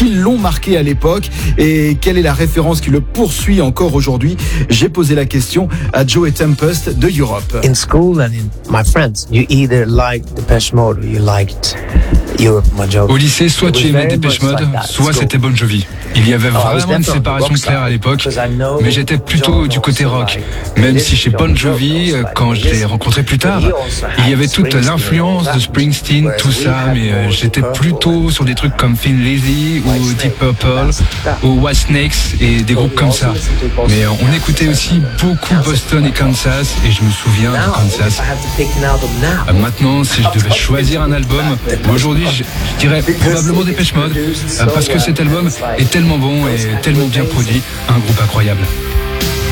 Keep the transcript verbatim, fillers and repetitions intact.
qui l'ont marqué à l'époque et quelle est la référence qui le poursuit encore aujourd'hui. J'ai posé la question à Joey Tempest de Europe. In school and in my friends, you either liked Depeche Mode or you liked Europe, Bon Jovi. Au lycée, soit tu aimais Depeche Mode, soit c'était Bon Jovi. Il y avait vraiment une séparation claire à l'époque, mais j'étais plutôt du côté rock. Même si chez Bon Jovi, quand je l'ai rencontré plus tard, il y avait toute l'influence de Springsteen, tout ça, mais euh, j'étais plutôt sur des trucs comme Thin Lizzy ou Deep Purple ou Whitesnake et des groupes comme ça. Mais euh, on écoutait aussi beaucoup Boston et Kansas, et je me souviens de Kansas. Euh, maintenant, si je devais choisir un album, aujourd'hui, je, je dirais probablement Depeche Mode, euh, parce que cet album est tellement bon et tellement bien produit, un groupe incroyable.